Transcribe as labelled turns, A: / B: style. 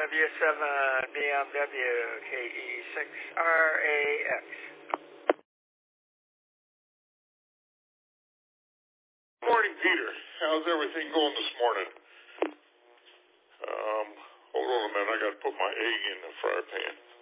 A: W7 BMW KE6RAX.
B: Morning, Peter. How's everything going this morning? Hold on a minute. I got to put my egg in the fryer pan.